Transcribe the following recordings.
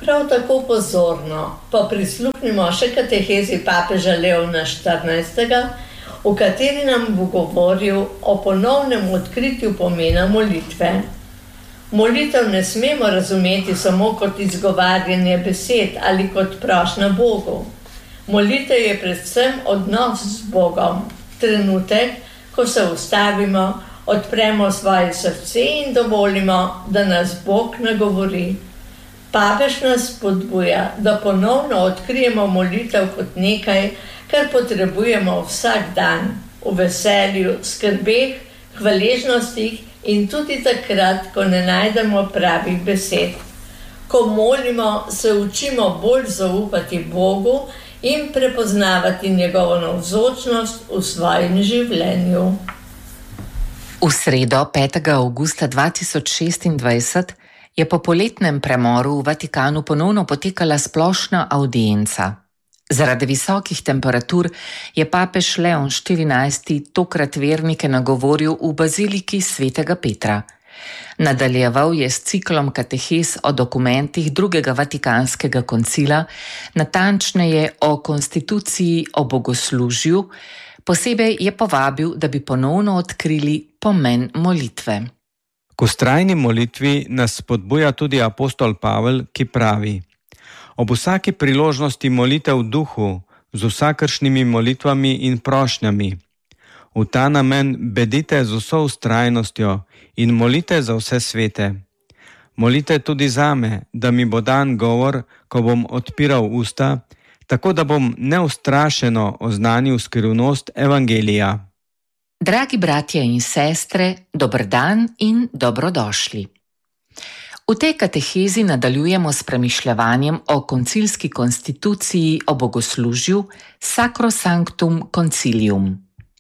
Prav tako pozorno pa prisluhnimo še katehezi papeža Leona XIV, v kateri nam bo govoril o ponovnem odkritju pomena molitve. Molitev ne smemo razumeti samo kot izgovarjanje besed ali kot prošnja Bogu. Molitev je predvsem odnos z Bogom, trenutek, ko se ustavimo, odpremo svoje srce in dovolimo, da nas Bog nagovori. Papež nas spodbuja, da ponovno odkrijemo molitev kot nekaj, kar potrebujemo vsak dan, v veselju, skrbeh, hvaležnostih in tudi takrat, ko ne najdemo pravih besed. Ko molimo, se učimo bolj zaupati Bogu in prepoznavati njegovo navzočnost v svojem življenju. V sredo 5. avgusta 2026 je po poletnem premoru v Vatikanu ponovno potekala splošna avdienca. Zaradi visokih temperatur je papež Leon XIV tokrat vernike nagovoril v baziliki svetega Petra. Nadaljeval je s ciklom katehez o dokumentih drugega Vatikanskega koncila, natančneje o konstituciji o bogoslužju, posebej je povabil, da bi ponovno odkrili pomen molitve. K vztrajni molitvi nas spodbuja tudi apostol Pavel, ki pravi: ob vsaki priložnosti molite v duhu, z vsakršnimi molitvami in prošnjami. V ta namen bedite z vso vztrajnostjo in molite za vse svete. Molite tudi zame, da mi bo dan govor, ko bom odpiral usta, tako da bom neustrašeno oznanil skrivnost evangelija. Dragi bratje in sestre, dober dan in dobrodošli. V tej katehezi nadaljujemo s premišljevanjem o koncilski konstituciji o bogoslužju Sacrosanctum Concilium.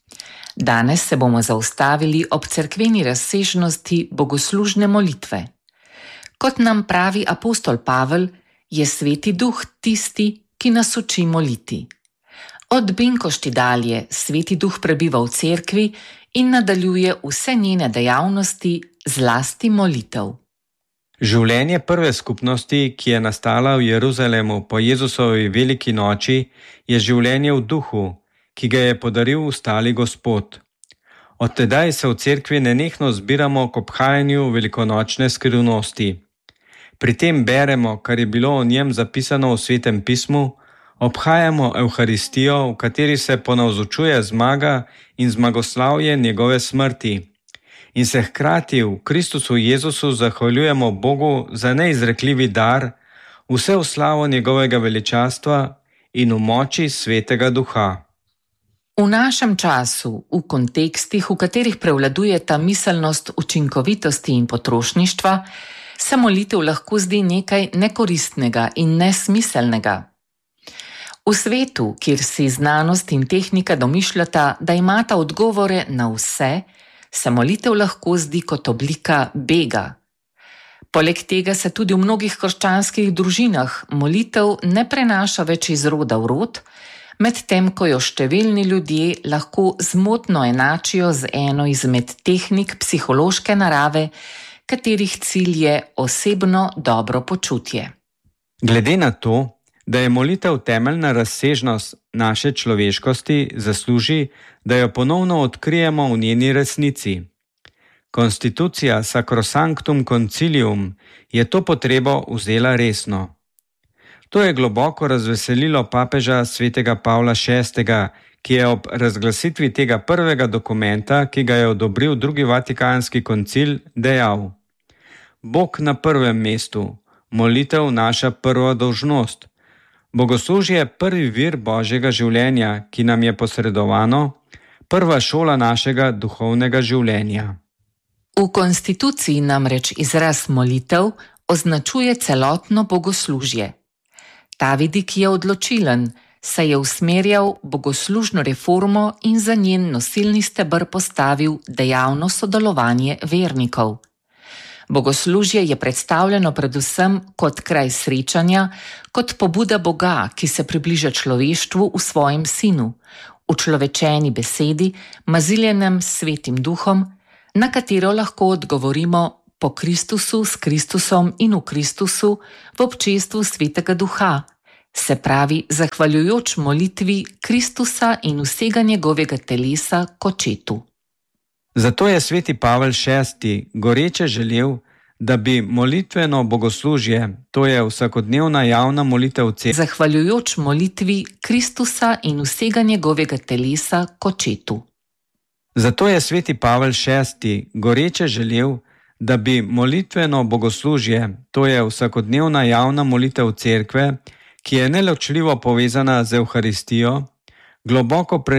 Danes se bomo zaustavili ob cerkveni razsežnosti bogoslužne molitve. Kot nam pravi apostol Pavel, je Sveti Duh tisti, ki nas uči moliti. Od Binkošti dalje Sveti Duh prebiva v cerkvi in nadaljuje vse njene dejavnosti, zlasti molitev. Življenje prve skupnosti, ki je nastala v Jeruzalemu po Jezusovi veliki noči, je življenje v duhu, ki ga je podaril ustali Gospod. Od tedaj se v cerkvi nenehno zbiramo k obhajanju velikonočne skrivnosti. Pri tem beremo, kar je bilo o njem zapisano v Svetem pismu, obhajamo Evharistijo, v kateri se ponavzočuje zmaga in zmagoslavje njegove smrti. In se hkrati v Kristusu Jezusu zahvaljujemo Bogu za neizrekljivi dar, vse v slavo njegovega veličastva in v moči Svetega Duha. V našem času, v kontekstih, v katerih prevladujeta miselnost učinkovitosti in potrošništva, se molitev lahko zdi nekaj nekoristnega in nesmiselnega. V svetu, kjer si znanost in tehnika domišljata, da imata odgovore na vse, se molitev lahko zdi kot oblika bega. Poleg tega se tudi v mnogih krščanskih družinah molitev ne prenaša več iz roda v rod, medtem ko jo številni ljudje lahko zmotno enačijo z eno izmed tehnik psihološke narave, katerih cilj je osebno dobro počutje. Glede na to, da je molitev temeljna razsežnost naše človeškosti, zasluži, da jo ponovno odkrijemo v njeni resnici. Konstitucija Sacrosanctum Concilium je to potrebo vzela resno. To je globoko razveselilo papeža svetega Pavla VI., ki je ob razglasitvi tega prvega dokumenta, ki ga je odobril drugi Vatikanski koncil, dejal: Bog na prvem mestu, molitev naša prva dolžnost. Bogoslužje je prvi vir Božjega življenja, ki nam je posredovano, prva šola našega duhovnega življenja. V konstituciji namreč izraz molitev označuje celotno bogoslužje. Ta vidik je odločilen, saj je usmerjal bogoslužno reformo in za njen nosilni steber postavil dejavno sodelovanje vernikov. Bogoslužje je predstavljeno predvsem kot kraj srečanja, kot pobuda Boga, ki se približa človeštvu v svojem sinu, v človečeni besedi, maziljenem s Svetim Duhom, na katero lahko odgovorimo po Kristusu, s Kristusom in v Kristusu v občestvu Svetega Duha, se pravi zahvaljujoč molitvi Kristusa in vsega njegovega telesa k Očetu. Zato je sveti Pavel VI. Goreče želel, da bi molitveno bogoslužje, to je vsakodnevna javna molitev cerkve, zahvaljujoč molitvi Kristusa in vsega njegovega telesa k Očetu. Zato je sveti Pavel VI. Goreče želel, da bi molitveno bogoslužje, to je vsakodnevna javna molitev cerkve, ki je neločljivo povezana z Evharistijo, globoko